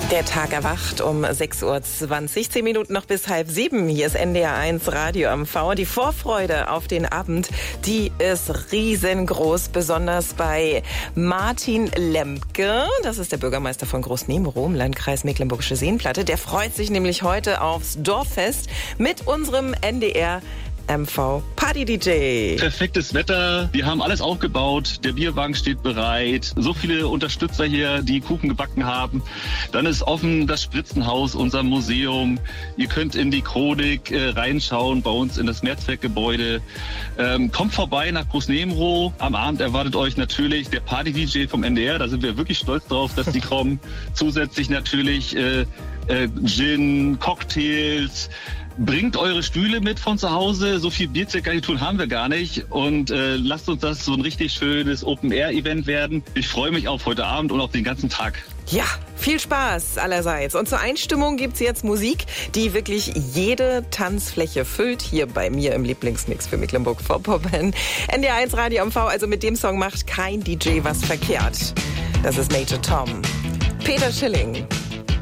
Der Tag erwacht um 6.20 Uhr, 10 Minuten noch bis 6:30. Hier ist NDR 1 Radio am V. Die Vorfreude auf den Abend, die ist riesengroß, besonders bei Martin Lemke. Das ist der Bürgermeister von Groß-Nemrow im Landkreis Mecklenburgische Seenplatte. Der freut sich nämlich heute aufs Dorffest mit unserem NDR MV Party DJ. Perfektes Wetter, wir haben alles aufgebaut, der Bierwagen steht bereit, so viele Unterstützer hier, die Kuchen gebacken haben. Dann ist offen das Spritzenhaus, unser Museum. Ihr könnt in die Chronik reinschauen, bei uns in das Mehrzweckgebäude. Kommt vorbei nach Groß-Nemrow. Am Abend erwartet euch natürlich der Party DJ vom NDR, da sind wir wirklich stolz drauf, dass die kommen. Zusätzlich natürlich Gin, Cocktails. Bringt eure Stühle mit von zu Hause, so viel Bierzelt-Garnituren haben wir gar nicht und lasst uns das so ein richtig schönes Open-Air-Event werden. Ich freue mich auf heute Abend und auf den ganzen Tag. Ja, viel Spaß allerseits. Und zur Einstimmung gibt's jetzt Musik, die wirklich jede Tanzfläche füllt. Hier bei mir im Lieblingsmix für Mecklenburg-Vorpommern. NDR 1 Radio am V, also mit dem Song macht kein DJ was verkehrt. Das ist Major Tom. Peter Schilling.